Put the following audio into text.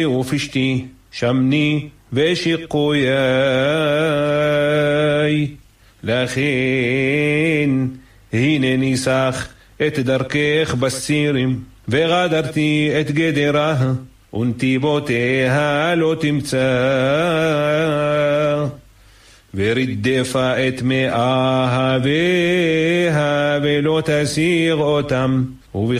ופשתי, שמני ושיקויי. לכן הנה ניסח את דרכך בסירים, וגדרתי את גדרה, ונתיבותיה לא תמצא. ורדפה את מאהביה ולא תסיר אותם,